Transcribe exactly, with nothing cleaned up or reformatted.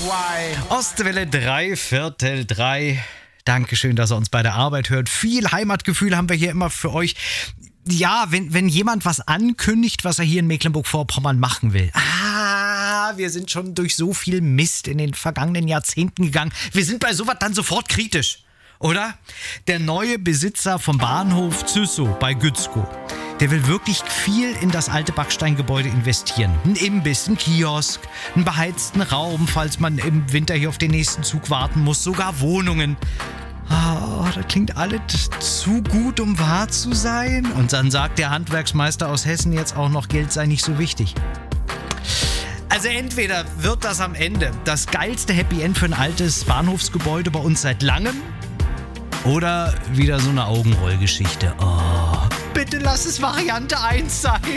Ostwelle drei Viertel drei. Dankeschön, dass ihr uns bei der Arbeit hört. Viel Heimatgefühl haben wir hier immer für euch. Ja, wenn, wenn jemand was ankündigt, was er hier in Mecklenburg-Vorpommern machen will. Ah, wir sind schon durch so viel Mist in den vergangenen Jahrzehnten gegangen. Wir sind bei sowas dann sofort kritisch, oder? Der neue Besitzer vom Bahnhof Züssow bei Gützkow, der will wirklich viel in das alte Backsteingebäude investieren. Ein Imbiss, ein Kiosk, einen beheizten Raum, falls man im Winter hier auf den nächsten Zug warten muss, sogar Wohnungen. Oh, das klingt alles zu gut, um wahr zu sein. Und dann sagt der Handwerksmeister aus Hessen jetzt auch noch, Geld sei nicht so wichtig. Also entweder wird das am Ende das geilste Happy End für ein altes Bahnhofsgebäude bei uns seit langem oder wieder so eine Augenrollgeschichte. Oh, bitte lass es Variante eins sein.